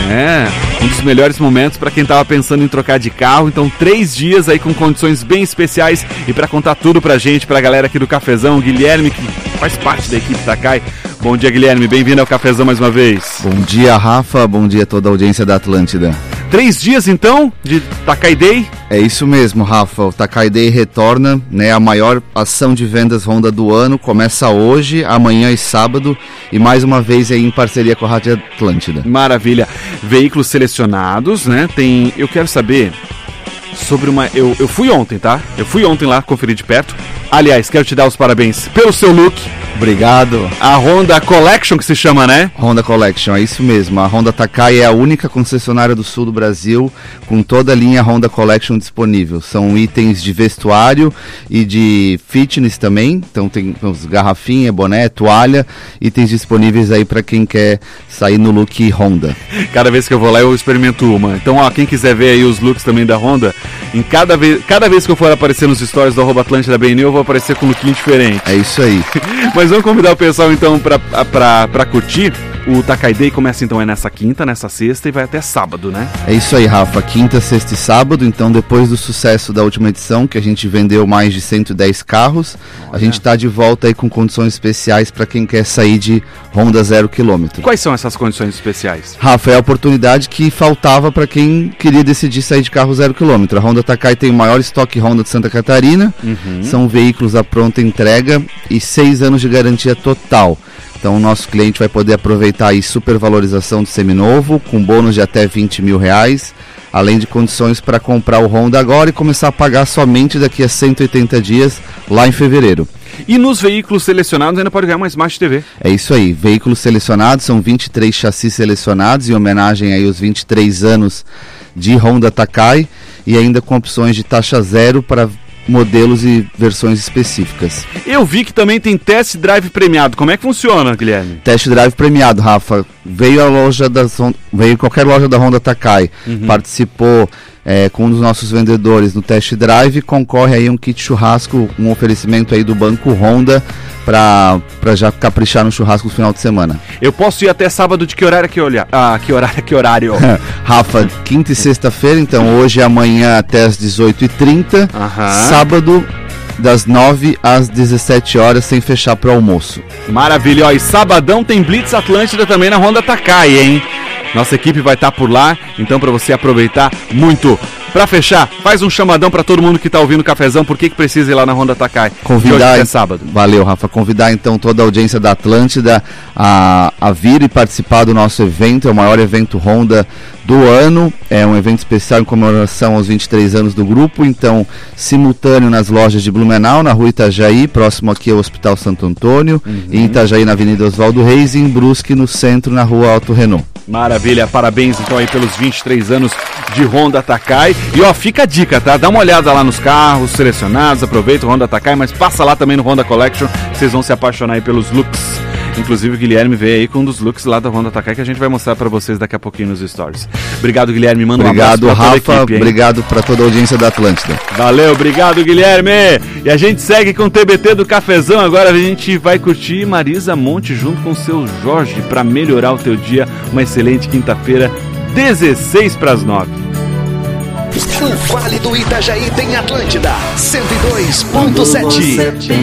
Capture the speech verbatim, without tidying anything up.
né? Um dos melhores momentos para quem tava pensando em trocar de carro. Então, três dias aí com condições bem especiais. E para contar tudo pra gente, pra galera aqui do Cafezão, o Guilherme, que faz parte da equipe Takai. Bom dia, Guilherme. Bem-vindo ao Cafezão mais uma vez. Bom dia, Rafa. Bom dia a toda a audiência da Atlântida. Três dias, então, de Takai Day? É isso mesmo, Rafa. O Takai Day retorna, né? A maior ação de vendas Honda do ano. Começa hoje, amanhã e sábado. E mais uma vez aí em parceria com a Rádio Atlântida. Maravilha. Veículos selecionados, né? Tem... Eu quero saber sobre uma... Eu, eu fui ontem, tá? Eu fui ontem lá conferir de perto. Aliás, quero te dar os parabéns pelo seu look. Obrigado. A Honda Collection que se chama, né? Honda Collection, é isso mesmo. A Honda Takai é a única concessionária do sul do Brasil com toda a linha Honda Collection disponível. São itens de vestuário e de fitness também. Então tem os garrafinha, boné, toalha, itens disponíveis aí para quem quer sair no look Honda. Cada vez que eu vou lá eu experimento uma. Então, ó, quem quiser ver aí os looks também da Honda, em cada vez, cada vez que eu for aparecer nos stories do arroba Atlântida B N, eu vou aparecer com um lookinho diferente. É isso aí. Mas vamos convidar o pessoal então pra, pra, pra curtir. O Takai Day começa então é nessa quinta, nessa sexta e vai até sábado, né? É isso aí, Rafa. Quinta, sexta e sábado. Então, depois do sucesso da última edição, que a gente vendeu mais de cento e dez carros, Olha. a gente está de volta aí com condições especiais para quem quer sair de Honda zero quilômetro. Quais são essas condições especiais? Rafa, é a oportunidade que faltava para quem queria decidir sair de carro zero quilômetro. A Honda Takai tem o maior estoque Honda de Santa Catarina. Uhum. São veículos à pronta entrega e seis anos de garantia total. Então o nosso cliente vai poder aproveitar aí supervalorização do seminovo, com bônus de até vinte mil reais, além de condições para comprar o Honda agora e começar a pagar somente daqui a cento e oitenta dias, lá em fevereiro. E nos veículos selecionados ainda pode ganhar uma Smart T V. É isso aí, veículos selecionados, são vinte e três chassis selecionados, em homenagem aí aos vinte e três anos de Honda Takai, e ainda com opções de taxa zero para modelos e versões específicas. Eu vi que também tem test drive premiado. Como é que funciona, Guilherme? Test drive premiado, Rafa. Veio a loja da veio qualquer loja da Honda Takai, uhum. participou é, com um dos nossos vendedores no test drive, concorre aí um kit churrasco, um oferecimento aí do Banco Honda para para já caprichar no churrasco no final de semana. Eu posso ir até sábado de que horário que olhar? Ah, que horário que horário? Rafa, quinta e sexta-feira, então hoje e amanhã até às dezoito e trinta, uhum. sábado das nove às dezessete horas, sem fechar para o almoço. Maravilha, ó, e sabadão tem Blitz Atlântida também na Honda Takai, hein? Nossa equipe vai estar por lá, então para você aproveitar muito. Pra fechar, faz um chamadão pra todo mundo que tá ouvindo o Cafezão, por que que precisa ir lá na Honda Takai? Convidar, hoje é sábado. Valeu, Rafa. Convidar então toda a audiência da Atlântida a, a vir e participar do nosso evento, é o maior evento Honda do ano, é um evento especial em comemoração aos vinte e três anos do grupo, então simultâneo nas lojas de Blumenau, na rua Itajaí, próximo aqui ao Hospital Santo Antônio, uhum. em Itajaí na Avenida Oswaldo Reis e em Brusque no centro, na rua Alto Renault. Maravilha, parabéns então aí pelos vinte e três anos de Honda Takai. E ó, fica a dica, tá? Dá uma olhada lá nos carros selecionados, aproveita o Honda Takai, mas passa lá também no Honda Collection, vocês vão se apaixonar aí pelos looks. Inclusive o Guilherme veio aí com um dos looks lá da Honda Takai que a gente vai mostrar pra vocês daqui a pouquinho nos stories. Obrigado, Guilherme, manda obrigado, um abraço pra Rafa, toda a equipe, hein? Obrigado pra toda a audiência da Atlântida. Valeu, obrigado, Guilherme! E a gente segue com o T B T do Cafezão, agora a gente vai curtir Marisa Monte junto com o seu Jorge pra melhorar o teu dia. Uma excelente quinta-feira, dezesseis para as nove. O Vale do Itajaí tem Atlântida cento e dois ponto sete.